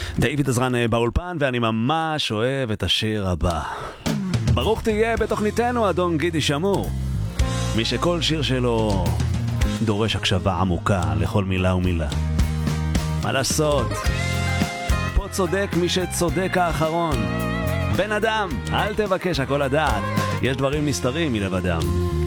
דיוויד עזרן באולפן, ואני ממש אוהב את השיר הבא. ברוך תהיה בתוכניתנו אדון גידי שמור, מי שכל שיר שלו דורש הקשבה עמוקה לכל מילה ומילה. מה לעשות? פה צודק מי שצודק האחרון. בן אדם, אל תבקש הכל לדעת, יש דברים נסתרים מלבדם.